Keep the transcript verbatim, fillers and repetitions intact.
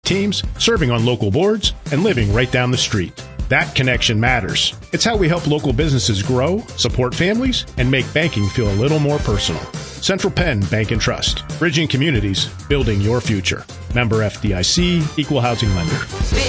teams, serving on local boards, and living right down the street. That connection matters. It's how we help local businesses grow, support families, and make banking feel a little more personal. Central Penn Bank and Trust. Bridging communities, building your future. Member F D I C, Equal Housing Lender.